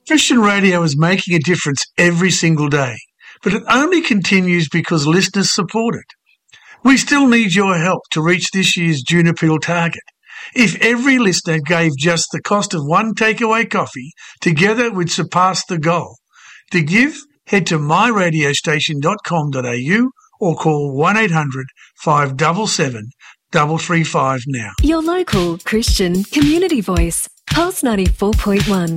Christian radio is making a difference every single day, but it only continues because listeners support it. We still need your help to reach this year's June appeal target. If every listener gave just the cost of one takeaway coffee, together we'd surpass the goal. To give, head to myradiostation.com.au or call 1800 577 335 now. Your local Christian community voice, Pulse 94.1.